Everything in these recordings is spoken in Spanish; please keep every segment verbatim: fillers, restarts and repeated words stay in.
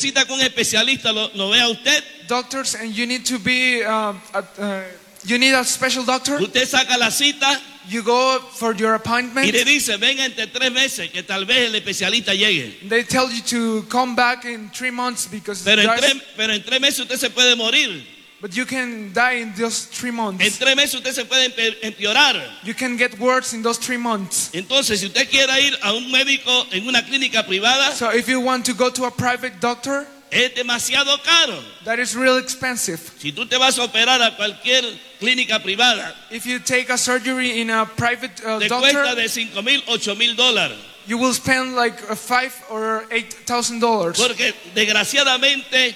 necesita que un especialista lo, lo vea a usted. Doctors, and you need to be, uh, uh, uh, you need a special doctor. Usted saca la cita You go for your y appointment. le dice, venga entre tres meses que tal vez el especialista llegue. They tell you to come back in three months because Pero en, there's- tres, pero en tres meses usted se puede morir. but you can die in those three En months. tres meses usted se puede empe- empeorar. You can get worse in those three months. Entonces, si usted quiere ir a un médico en una clínica privada, So if you want to go to a private doctor, es demasiado caro. that is real expensive. Si tú te vas a operar a cualquier clínica privada, If you take a surgery in a private uh, te cuesta doctor, de cinco mil, ocho mil dólares. you will spend like uh, five or eight thousand dollars. Porque desgraciadamente,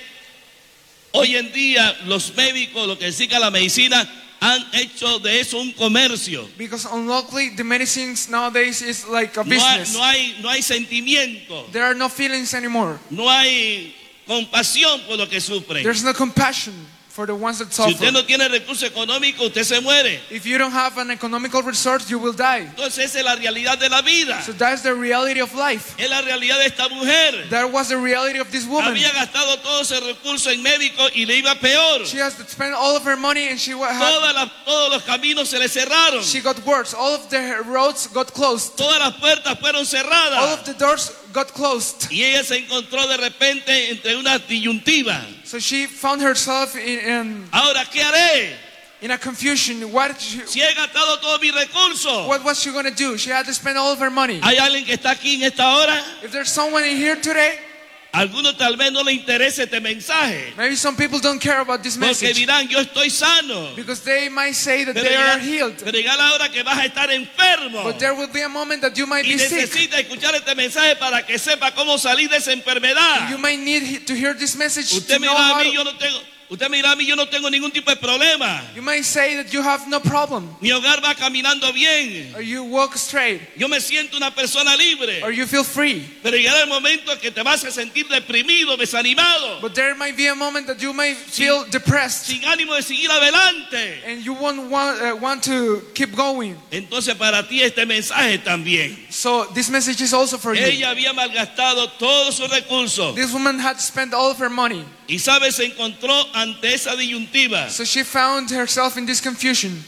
hoy en día los médicos, lo que dedica la medicina, han hecho de eso un comercio. Because unluckily, the medicines nowadays is like a No hay, business. no hay, no hay sentimiento, There are no feelings anymore. no hay compasión por lo que sufren. There's no compassion for the ones that Si usted suffer. no tiene recursos económicos, usted se muere. If you don't have an economical resource, you will die. Entonces esa es la realidad de la vida. So that's the reality of life. Es la realidad de esta mujer. That was the reality of this woman. Había gastado todo ese recurso en médicos y le iba peor. She has to spend all of her money, and she wa- had, Todas las- todos los caminos se le cerraron. she got worse. All of the roads got closed. Todas las puertas fueron All cerradas. of the doors got closed. Y ella se encontró de repente entre una disyuntiva. So she found herself in in, Ahora, ¿qué haré? in a confusion. What she, Si he gastado todos mis recursos. what was she gonna do? She had to spend all of her money. ¿Hay alguien que está aquí en esta hora? If there's someone in here today, A algunos tal vez no le interese este mensaje. maybe some people don't care about this Porque message dirán, yo estoy sano. because they might say that Pero they are llega, healed. pero llega la hora que vas a estar enfermo. But there will be a moment that you might Y be sick. necesita escuchar este mensaje para que sepa cómo salir de esa enfermedad. You might need he- to hear this message to Usted me know dirá a how mí, to- yo no tengo, usted me dirá a mí, yo no tengo ningún tipo de problema. You might say that you have no problem, Mi hogar va caminando bien. or you walk straight, Yo me siento una persona libre. or you feel free. Pero llegará el momento en que te vas a sentir deprimido, desanimado, But there might be a moment that you might feel depressed, sin ánimo de seguir adelante. and you won't want, uh, want to keep going. Entonces para ti este mensaje también. So this message is also for you. Ella había malgastado todos sus recursos. This woman had to spend all of her money, Y sabe, se encontró ante esa disyuntiva. so she found herself in this confusion.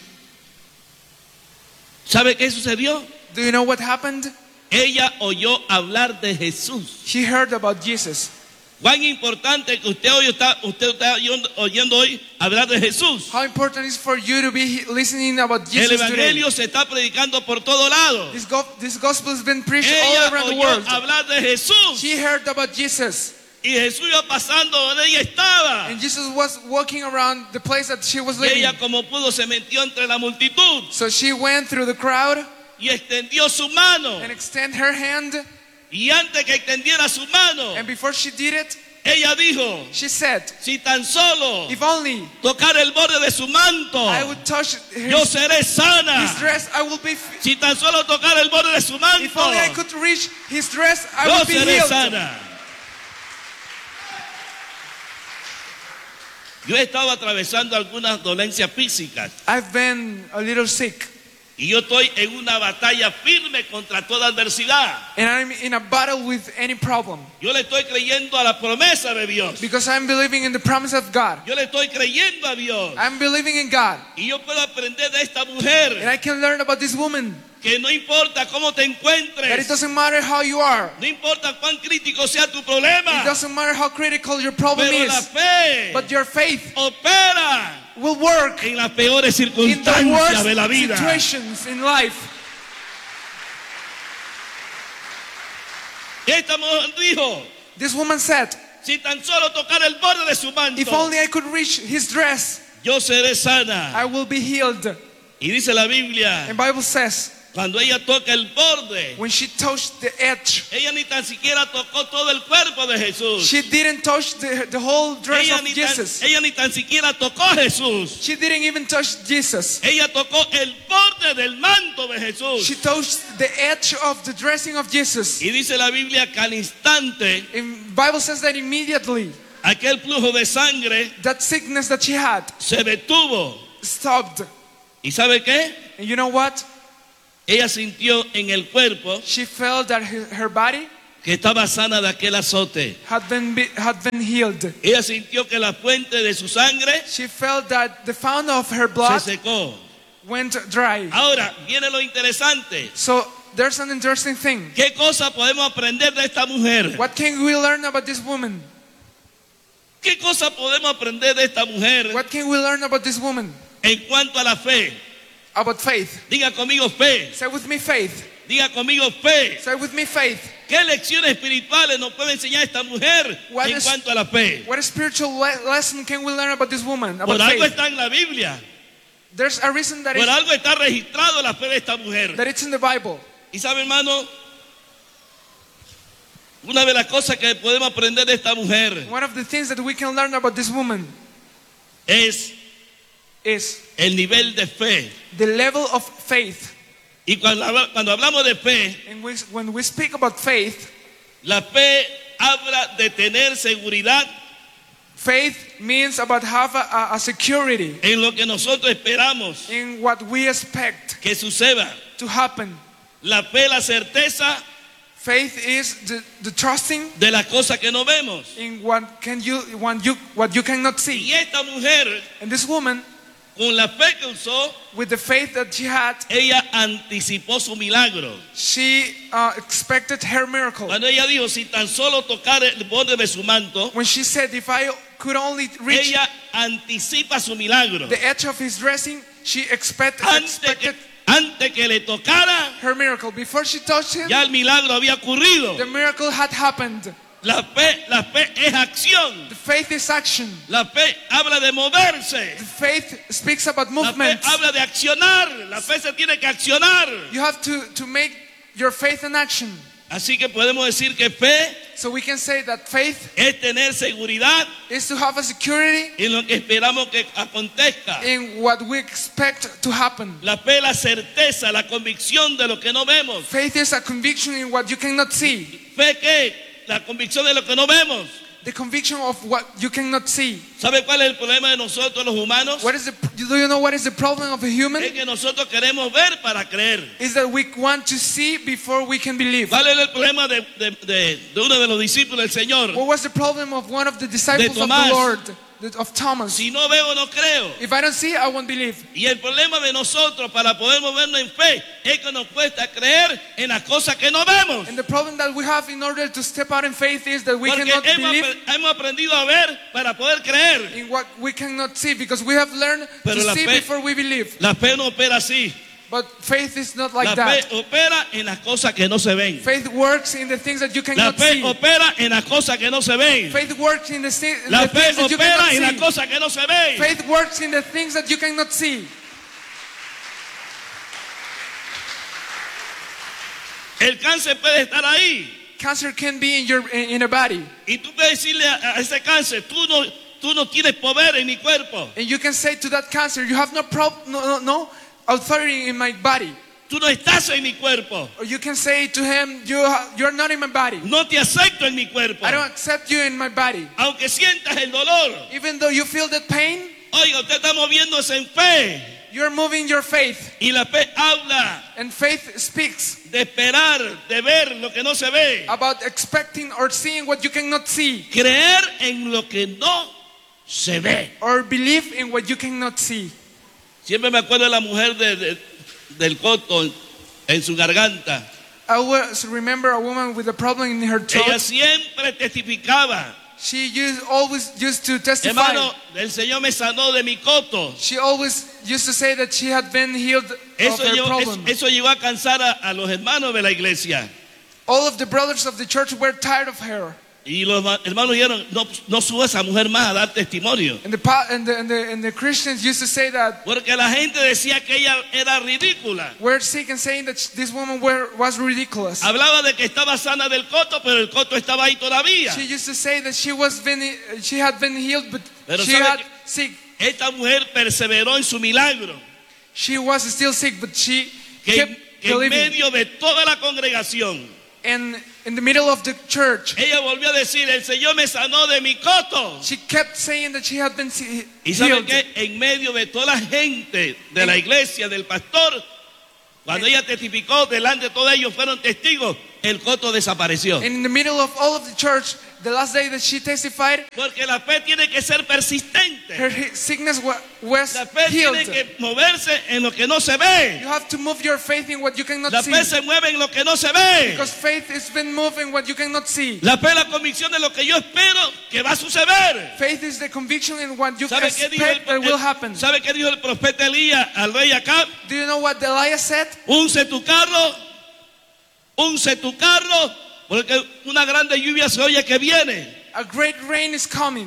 ¿Sabe qué sucedió? Do you know what happened? Ella oyó hablar de Jesús. She heard about Jesus. Cuán importante que usted hoy está, usted está oyendo, oyendo hoy hablar de Jesús. How important is for you to be listening about El Jesus today? evangelio se está predicando por todo lado. This, go- this gospel has been preached Ella all around the oyó world. hablar de Jesús She heard about Jesus, y Jesús iba pasando donde ella estaba. and Jesus was walking around the place that she was Y living. ella como pudo se metió entre la multitud So she went through the crowd y extendió su mano. and extended her hand, Y antes que extendiera su mano, and before she did it, ella dijo, she said, si tan solo if only tocar el borde de su manto, I would touch yo his, seré sana. his dress, I will be f- Si tan solo tocar el borde de su if manto, only I could reach his dress, I yo would be seré healed. sana. Yo he estado atravesando algunas dolencias físicas I've been a little sick, y yo estoy en una batalla firme contra toda adversidad. and I'm in a battle with any problem Yo le estoy creyendo a la promesa de Dios. because I'm believing in the promise of God. Yo le estoy creyendo a Dios. I'm believing in God, Y yo puedo aprender de esta and mujer I can learn about this woman. que no importa cómo te That it encuentres, doesn't matter how you are. no importa cuán crítico sea tu It problema, doesn't matter how critical your problem pero la is. fe But your faith opera will work en las peores in the circunstancias de la worst vida. situations in life. Y esta mujer dijo, This woman said, si tan solo tocar el borde de su if manto, only I could reach his dress, yo seré sana. I will be healed. Y dice la Biblia, And Bible says, cuando ella toca el borde, when she touched the edge, ella ni tan siquiera tocó todo el cuerpo de Jesús. she didn't touch the, the whole dress Ella of ni, tan, Jesus. ella ni tan siquiera tocó a Jesús. She didn't even touch Jesus. Ella tocó el borde del manto de Jesús. She touched the edge of the dressing of Jesus. Y dice la Biblia que al instante And Bible says that immediately aquel flujo de sangre that sickness that she had se detuvo. stopped. ¿Y sabe qué? And you know what? Ella sintió en el cuerpo She felt that her, her body, que estaba sana de aquel azote. had been, be, had been healed. Ella sintió que la fuente de su sangre She felt that the fountain of her se blood secó. went dry. Ahora viene lo interesante. So there's an interesting thing. ¿Qué cosa podemos aprender de esta mujer? What can we learn about this woman? ¿Qué cosa podemos aprender de esta mujer What can we learn about this woman? en cuanto a la fe? About faith. Diga conmigo fe. Say with me faith. Diga conmigo fe. Say with me faith. ¿Qué lecciones espirituales nos puede enseñar esta mujer What en is- cuanto a la fe? What spiritual le- lesson can we learn about this woman? Por About algo faith. está en la Biblia. There's a reason that Por it's, algo está registrado la fe de esta mujer. that it's in the Bible. Y sabe, hermano, una de las cosas que podemos aprender de esta mujer One of the things that we can learn about this woman es is el nivel de fe. the level of faith. Y cuando, habla- cuando hablamos de fe, And we, when we speak about faith, la fe habla de tener seguridad faith means about have a, a security en lo que nosotros esperamos in what we expect que suceda. to happen. La fe, la certeza Faith is the, the trusting de las cosas que no vemos. in what can you, what you, what you cannot see. Y esta mujer, And this woman, con la fe que usó, with the faith that she had, ella anticipó su milagro. she uh, expected her miracle. Cuando ella dijo, si tan solo tocar el borde de su manto, When she said, if I could only reach ella anticipa su milagro. the edge of his dressing, she expect, Antes que, expected antes que le tocara, her miracle. Before she touched him, ya el milagro había ocurrido. the miracle had happened. La fe, la fe es acción. The faith is action. La fe habla de moverse. The faith speaks about La fe movement. habla de accionar. La fe se tiene que accionar. You have to, to make your faith an action. Así que podemos decir que fe So we can say that faith es tener seguridad is to have a security en lo que esperamos que acontezca. in what we expect to happen. La fe, la certeza, la convicción de lo que no vemos. Faith is a conviction in what you cannot see. ¿Fe qué? La convicción de lo que no vemos. The conviction of what you cannot see. ¿Sabe cuál es el problema de nosotros los humanos? What is the, do you know what is the problem of a human? Es que nosotros queremos ver para creer. Is that we want to see before we can believe. ¿Cuál es el problema de, de- de- de uno de los discípulos del Señor? What was the problem of one of the disciples of Tomás. the Lord, the- of Thomas? Si no veo, no creo. If I don't see, I won't believe. Y el problema de nosotros para poder movernos en fe es que nos cuesta creer en las cosas que no vemos. And the problem that we have in order to step out in faith is that we Porque cannot hemos, believe apre- hemos aprendido a ver para poder creer. in what we cannot see because we have learned Pero to la see fe- before we believe. La fe no opera así. But faith is not like La that. fe opera en las cosas que no se ven. Faith works in the things that you La cannot fe see. opera en las cosas que no se ven. Faith works in the, thi- La the fe things that you cannot opera en las see. cosas que no se ven. Faith works in the things that you cannot see. El cáncer puede estar ahí. Cancer can be in your in, in a body, Y tú puedes decirle a, a ese cáncer, tú no, tú no tienes poder en mi cuerpo. and you can say to that cancer, "You have no prob- no, no, no authority in my body." Tú no estás en mi cuerpo. Or you can say to him, "You ha- you're not in my body. No te acepto en mi cuerpo. I don't accept you in my body." Aunque sientas el dolor. Even though you feel that pain, Oiga, usted está moviéndose en fe. you're moving your faith, Y la fe habla and faith speaks de esperar, de ver lo que no se ve. about expecting or seeing what you cannot see, Creer en lo que no se ve. or believe in what you cannot see. Siempre me acuerdo de la mujer de- de- del coto en su garganta. I always remember a woman with a problem in her Ella throat. siempre testificaba. She used, always used to testify. Hermano, el Señor me sanó de mi coto. She always used to say that she had been healed of Eso, her llegó, problem. eso, eso llegó a cansar a, a los hermanos de la iglesia. All of the brothers of the church were tired of her. Y los ma- hermanos dijeron, no, no suba esa mujer más a dar testimonio. And the, pa- and, the, and, the, and the Christians used to say that Porque la gente decía que ella era ridícula. we're sick and saying that this woman were, was ridiculous. Hablaba de que estaba sana del coto, pero el coto estaba ahí todavía. She used to say that she was been, she had been healed, but Pero she ¿sabe had qué? sick. Esta mujer perseveró en su milagro. She was still sick, but she Que, kept que en believing. medio de toda la congregación, And in the middle of the church, ella volvió a decir, el Señor me sanó de mi coto. she kept saying that she had been se- Y sabe healed. que en medio de toda la gente de la iglesia, del pastor, cuando ella testificó delante de todos ellos, fueron testigos, el coto desapareció. And in the middle of all of the church, the last day that she testified, Porque la fe tiene que ser persistente. her he- sickness wa- was La fe healed. tiene que moverse en lo que no se ve. You have to move your faith in what you cannot La see. fe se mueve en lo que no se ve. Because faith is been moving what you cannot see. La fe es la convicción de lo que yo espero que va a suceder. Faith is the conviction in what you ¿Sabe qué dijo el, expect that will happen. ¿Sabe qué dijo el profeta Elías al rey Acab? Do you know what Elias said? Unce tu carro, unce tu carro, porque una grande lluvia se oye que viene. A great rain is coming.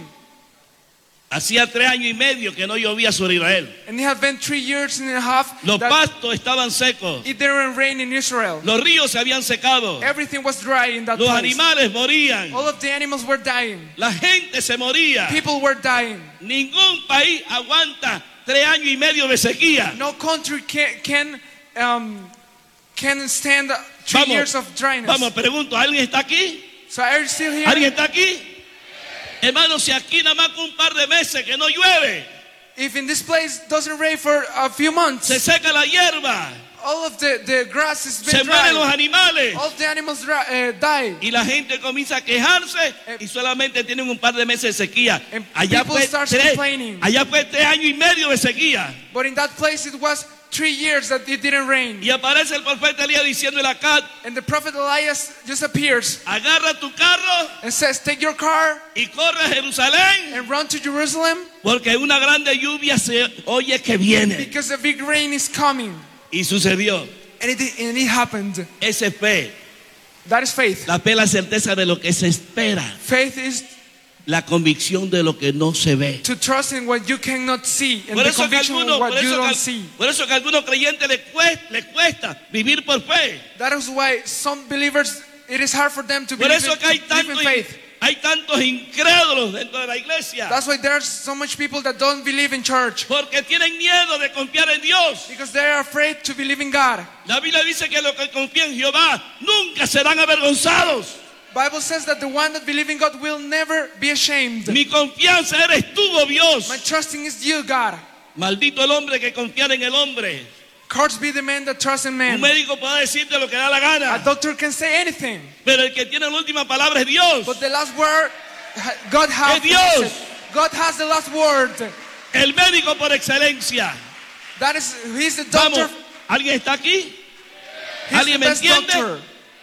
Hacía tres años y medio que no llovía sobre Israel. And it had been three years and a half Los that pastos estaban secos. it didn't rain in Israel. Los ríos se habían secado. Everything was dry in that Los place. animales morían. All of the animals were dying. La gente se moría. People were dying. Ningún país aguanta tres años y medio de sequía. No country can can, um, can stand three Vamos, years of dryness. Vamos, pregunto, ¿alguien está aquí? So are you still here? ¿Alguien está aquí? Hermano, si aquí nada más con un par de meses que no llueve, If in this place doesn't rain for a few months, se seca la hierba, all of the, the grass has se been mueren los dry. animales All of the animals dry, uh, die. y la gente comienza a quejarse y solamente tienen un par de meses de sequía. And Allá people fue, start tres, complaining. allá fue tres años y medio de sequía. But in that place it was three years that it didn't rain. Y aparece el profeta Elías diciéndole acá, And the prophet Elias just appears agarra tu carro and says, take your car y corre a Jerusalén, and run to Jerusalem porque una grande lluvia se oye que viene. because a big rain is coming. Y sucedió. And it, and it happened. Esa es fe. That is faith. La fe es la certeza de lo que se espera. Faith is La convicción de lo que no se ve. to trust in what you cannot see and Por the eso, que conviction algunos, of what por, you eso don't que, see. por eso que a algunos creyentes les cuesta, les cuesta vivir por fe. That is why some believers, it is hard for them to Por believe eso in, que hay to live in tantos, faith. hay tantos incrédulos dentro de la iglesia. That's why there's so much people that don't believe in church. Porque tienen miedo de confiar en Dios. Because they are afraid to believe in God. La Biblia dice que los que confían en Jehová nunca serán avergonzados. Bible says that the one that believes in God will never be ashamed. Mi confianza eres tú, oh Dios. My trusting is you, God. Maldito el hombre que confiara en el hombre. Cursed be the man that trusts in Un man. médico puede decirte lo que da la A gana, doctor can say anything, pero el que tiene la última palabra es Dios. but the last word, ha- God has. Es Dios. God has the last word. El médico por excelencia. That is, He's the Vamos, doctor. ¿alguien está aquí? He's the ¿Alguien me best entiende? doctor.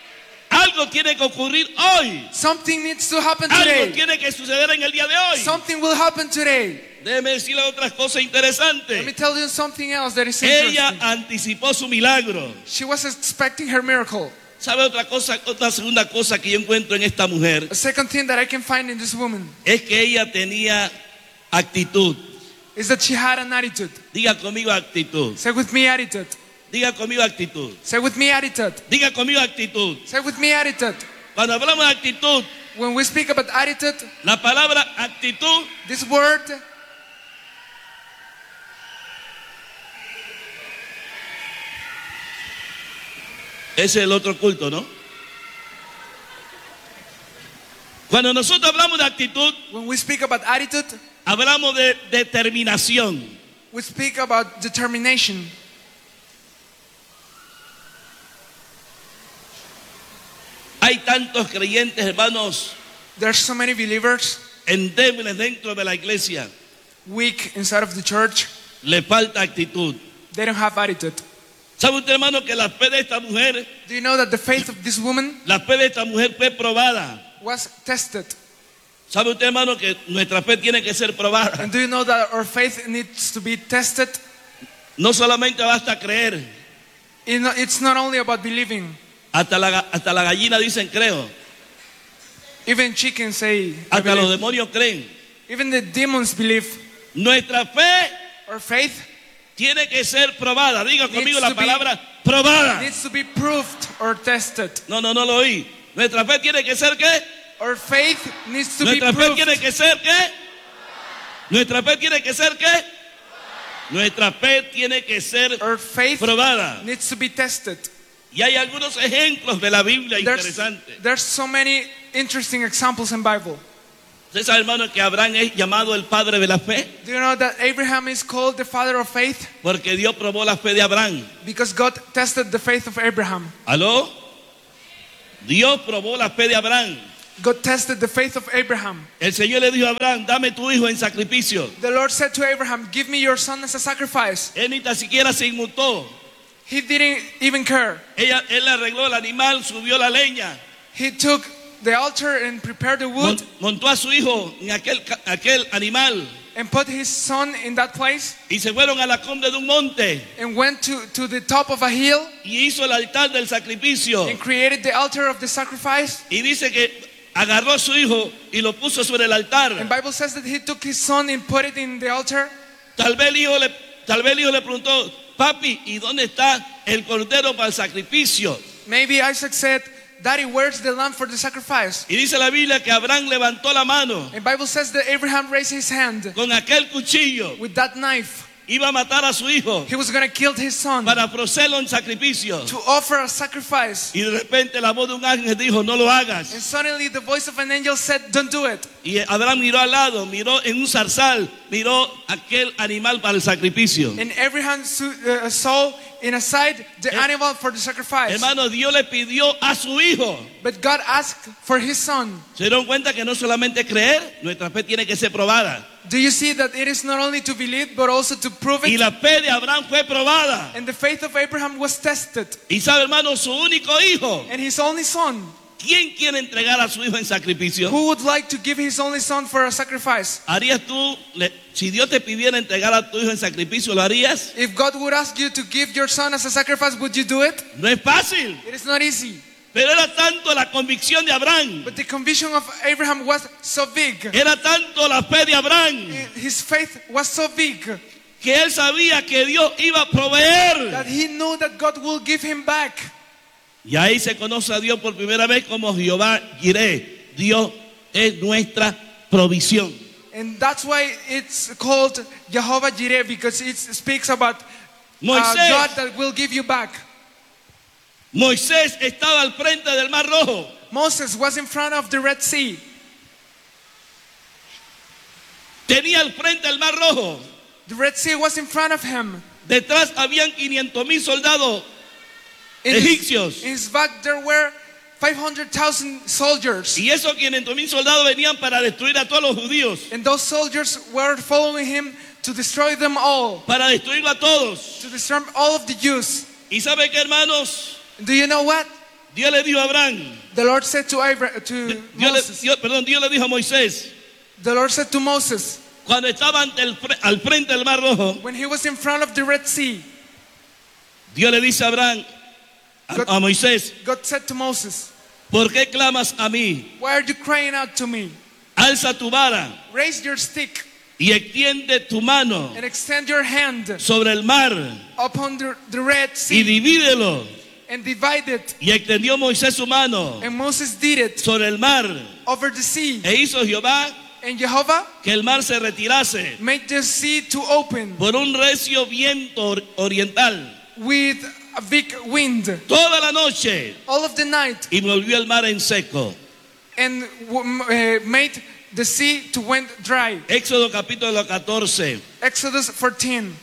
Algo tiene que ocurrir hoy. Something needs to happen Algo today. tiene que suceder en el día de hoy. Something will happen today. Déjeme decirle otras cosas Let me interesantes. tell you something else that is Ella interesting. anticipó su milagro. She was expecting her miracle. ¿Sabe otra cosa? Otra segunda cosa que yo encuentro en esta mujer A second thing that I can find in this woman es que ella tenía actitud. is that she had an attitude. Diga conmigo actitud. Say with me attitude. Diga conmigo actitud. Say with me attitude. Diga conmigo actitud. Say with me attitude. Cuando hablamos de actitud, When we speak about attitude, la palabra actitud this word es el otro culto, ¿no? Cuando nosotros hablamos de actitud, when we speak about attitude, hablamos de determinación. we speak about determination. Hay tantos creyentes, hermanos, There's so many believers endebles dentro de la iglesia. weak inside of the church. Le falta actitud. They don't have attitude. ¿Sabe usted, hermano, que la fe de esta mujer, Do you know that the faith of this woman la fe de esta mujer fue probada? was tested? ¿Sabe usted, hermano, que nuestra fe tiene que ser probada? And do you know that our faith needs to be tested? No solamente basta creer. You know, it's not only about believing. Hasta la, hasta la gallina dicen creo. Even chickens say, I Hasta los believe. demonios creen. Even the demons believe. Nuestra fe Our faith tiene que ser probada. Diga conmigo Needs la to be- palabra probada. needs to be proved or tested. No, no, no lo oí. Nuestra fe tiene que ser ¿qué? Our faith needs to be Nuestra fe proved. tiene que ser ¿qué? Nuestra fe tiene que ser ¿qué? Nuestra fe tiene que ser Our faith probada. needs to be tested. Y hay algunos ejemplos de la Biblia There's, interesantes. there's so many interesting examples in Bible. ¿Usted sabe, hermano, que Abraham es llamado el padre de la fe? Do you know that Abraham is called the father of faith? Porque Dios probó la fe de Abraham. Because God tested the faith of Abraham. ¿Aló? Dios probó la fe de Abraham. God tested the faith of Abraham. El Señor le dijo a Abraham, dame tu hijo en sacrificio. The Lord said to Abraham, give me your son as a sacrifice. Él ni tan siquiera se inmutó. He didn't even care. Ella, él arregló el animal, subió la leña, He took the altar and prepared the wood mon- montó a su hijo en aquel, ca- aquel animal and put his son in that place y se fueron a la cumbre de un monte and went to, to the top of a hill y hizo el altar del sacrificio. and created the altar of the sacrifice. Y dice que agarró a su hijo y lo puso sobre el altar. And Bible says that he took his son and put it in the altar. Tal vez el hijo le, tal vez el hijo le preguntó, papi, ¿y dónde está el cordero para el sacrificio? Maybe Isaac said, Daddy, where's the lamb for the sacrifice? Y dice la Biblia que Abraham levantó la mano And Bible says that Abraham raised his hand con aquel cuchillo, with that knife. iba a matar a su hijo He was going to kill his son para ofrecerlo en sacrificio. to offer a sacrifice. Y de repente la voz de un ángel dijo, no lo hagas. And suddenly the voice of an angel said, don't do it. Y Abraham miró al lado, miró en un zarzal, miró aquel animal para el sacrificio. And Abraham su- uh, saw in a side the animal for the sacrifice. Hermano, Dios le pidió a su hijo. But God asked for his son. ¿Se dieron cuenta que no solamente creer, nuestra fe tiene que ser probada? Do you see that it is not only to believe but also to prove Y it? la fe de Abraham fue probada. And the faith of Abraham was tested. Y sabe, hermano, su único hijo. And his only son. ¿Quién quiere entregar a su hijo en sacrificio? Who would like to give his only son for a sacrifice? ¿Harías tú, le- si Dios te pidiera entregar a tu hijo en sacrificio, lo harías? If God would ask you to give your son as a sacrifice, would you do it? No es fácil. It is not easy. Pero era tanto la convicción de Abraham, But the conviction of Abraham was so big. era tanto la fe de Abraham, His faith was so big que él sabía que Dios iba a proveer. that he knew that God will give him back. Y ahí se conoce a Dios por primera vez como Jehová Jireh. Dios es nuestra provisión. And that's why it's called Jehovah Jireh, because it speaks about uh, Moisés, God that will give you back. Moisés estaba al frente del Mar Rojo. Moses was in front of the Red Sea. Tenía al frente el Mar Rojo. The Red Sea was in front of him. Detrás habían quinientos mil soldados In his, egipcios. in his back there were five hundred thousand soldiers. Y esos quinientos mil soldados venían para destruir a todos los judíos. And those soldiers were following him to destroy them all. Para destruirlo a todos. To destroy all of the Jews. ¿Y sabe qué, hermanos? Do you know what? Dios le dijo a Abraham. The Lord said to Abraham, to Dios le, Moses. Dios- perdón, Dios le dijo a Moisés. The Lord said to Moses, Cuando estaba ante el fre- al frente del Mar Rojo, when he was in front of the Red Sea, Dios le dice a Abraham, a, God- a Moisés, God said to Moses, ¿por qué clamas a mí? why are you crying out to me? Alza tu vara Raise your stick y extiende tu mano and extend your hand sobre el mar upon the, the Red y Sea divídelo. and divide it. Y extendió Moisés su mano And Moses did it sobre el mar over the sea. e hizo Jehová And Jehovah que el mar se retirase made the sea to open por un recio viento or- oriental with a big wind toda la noche all of the night y volvió el mar en seco. and w- uh, made the sea to went dry. Éxodo capítulo catorce. Exodus fourteen.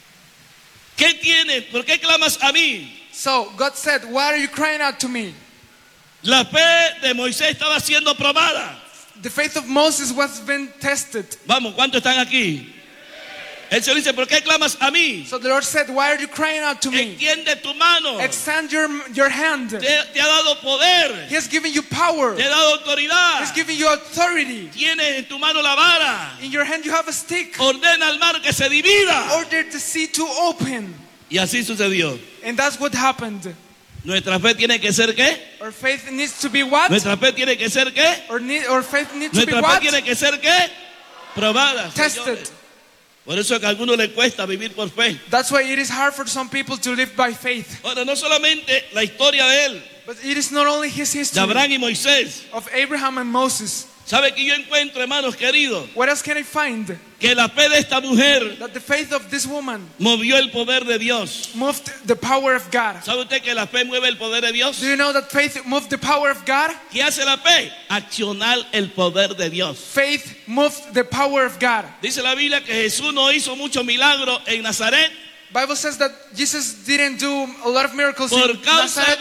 ¿Qué tienes? ¿Por qué clamas a mí? So God said, why are you crying out to me? La fe de Moisés estaba siendo probada. The faith of Moses was being tested. Vamos, ¿cuántos están aquí? El Señor dice, ¿por qué clamas a mí? So the Lord said, why are you crying out to me? Extiende tu mano. Extend your, your hand. Te, te ha dado poder. He has given you power. Te ha dado He autoridad. has given you authority. Tienes en tu mano la vara. In your hand you have a stick. Ordena al mar que se divida. Order the sea to open. Y así sucedió. And that's what happened. Nuestra fe tiene que ser ¿qué? Our faith needs to be what? Nuestra fe tiene que ser ¿qué? Or need, our faith needs to be Nuestra fe what? tiene que ser ¿qué? Probada. Tested. Señores. Por eso es que a algunos les cuesta vivir por fe. That's why it is hard for some people to live by faith. Ahora, no solamente la historia de él, But it is not only his de history Abraham y Moisés. of Abraham and Moses. ¿Sabe que yo encuentro, hermanos queridos, What else can I find? que la fe de esta mujer That the faith of this woman movió el poder de Dios? moved the power of God. ¿Sabe usted que la fe mueve el poder de Dios? Do you know that faith moved the power of God? ¿Qué hace la fe? Accionar el poder de Dios. Faith moved the power of God. Dice la Biblia que Jesús no hizo muchos milagros en Nazaret Bible says that Jesus didn't do a lot of miracles por in causa, Nazareth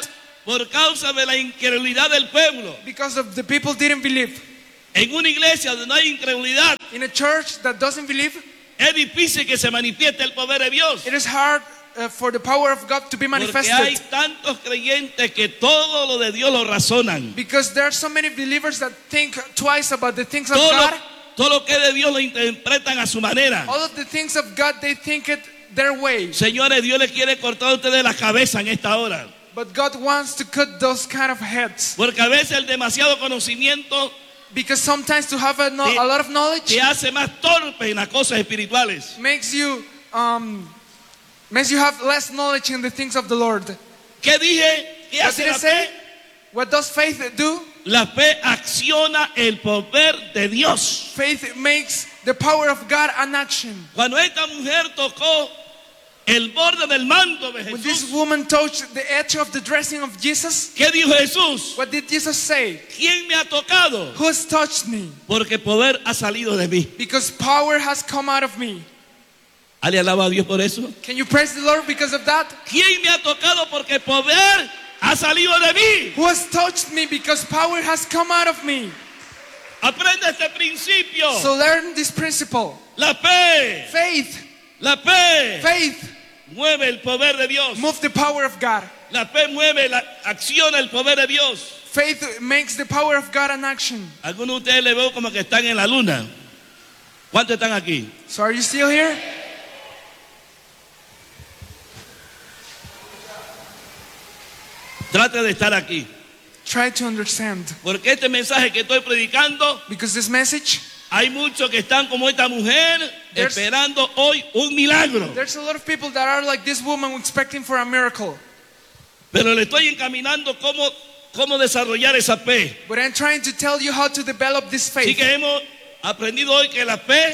por causa de la incredulidad del pueblo. Because of the people didn't believe. En una iglesia donde no hay incredulidad, In a church that doesn't believe, es difícil que se manifieste el poder de Dios. it is hard uh, for the power of God to be Porque hay manifested. tantos creyentes que todo lo de Dios lo razonan. Because there are so many believers that think twice about the things of Todo lo, God. todo lo que es de Dios lo interpretan a su manera. All of the things of God, they think it their way. Señores, Dios le quiere cortar a ustedes la cabeza en esta hora. But God wants to cut those kind of heads. Porque a veces el demasiado conocimiento Because sometimes to have a, no, Te- a lot of knowledge te hace más torpe en las cosas espirituales. makes you um, makes you have less knowledge in the things of the Lord. ¿Qué dije? ¿Qué What hace did la it say? fe? What does faith do? La fe acciona el poder de Dios. Faith makes the power of God an action. Cuando esta mujer tocó el borde del manto de When this Jesús, woman touched the edge of the dressing of Jesus, ¿qué dijo Jesús? what did Jesus say? ¿Quién me ha tocado? Who has touched me? Porque poder ha salido de mí. Because power has come out of me. ¿Ale alaba a Dios por eso? Can you praise the Lord because of that? ¿Quién me ha tocado? Porque poder ha salido de mí. Who has touched me because power has come out of me? Aprende este principio. So learn this principle. La fe, Faith, la fe faith, mueve el poder de Dios. move the power of God. La fe mueve, la acciona el poder de Dios. Faith makes the power of God an action. Algunos de ustedes le veo como que están en la luna. ¿Cuántos están aquí? So are you still here? Trate de estar aquí. Try to understand. Porque este mensaje que estoy predicando, Because this message, hay muchos que están como esta mujer There's- esperando hoy un milagro. there's a lot of people that are like this woman expecting for a miracle. Pero le estoy encaminando cómo, cómo desarrollar esa fe. But I'm trying to tell you how to develop this Así faith. que hemos aprendido hoy que la fe